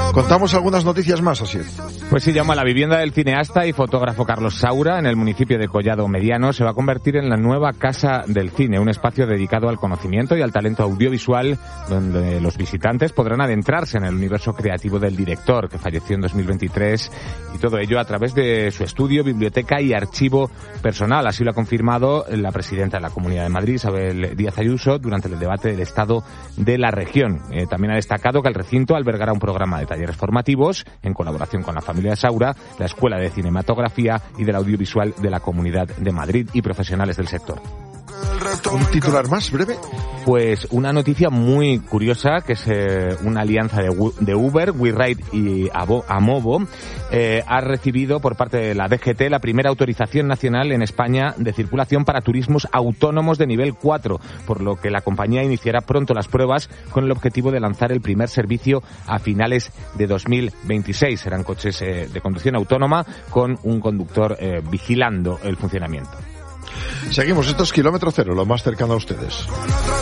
Contamos algunas noticias más, así. Pues sí, llama a la vivienda del cineasta y fotógrafo Carlos Saura, en el municipio de Collado Mediano, se va a convertir en la nueva Casa del Cine, un espacio dedicado al conocimiento y al talento audiovisual, donde los visitantes podrán adentrarse en el universo creativo del director, que falleció en 2023, y todo ello a través de su estudio, biblioteca y archivo personal. Así lo ha confirmado la presidenta de la Comunidad de Madrid, Isabel Díaz Ayuso, durante el debate del estado de la región. También ha destacado que el recinto albergará un programa de talleres formativos en colaboración con la familia Saura, la Escuela de Cinematografía y del Audiovisual de la Comunidad de Madrid y profesionales del sector. ¿Un titular más breve? Pues una noticia muy curiosa, que es una alianza de Uber, WeRide y Amovo, ha recibido por parte de la DGT la primera autorización nacional en España de circulación para turismos autónomos de nivel 4, por lo que la compañía iniciará pronto las pruebas con el objetivo de lanzar el primer servicio a finales de 2026. Serán coches de conducción autónoma con un conductor vigilando el funcionamiento. Seguimos, esto es Kilómetro Cero, lo más cercano a ustedes.